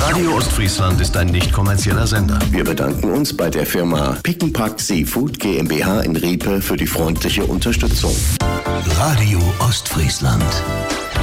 Radio Ostfriesland ist ein nicht kommerzieller Sender. Wir bedanken uns bei der Firma Pick-n-Pack Seafood GmbH in Riepe für die freundliche Unterstützung. Radio Ostfriesland.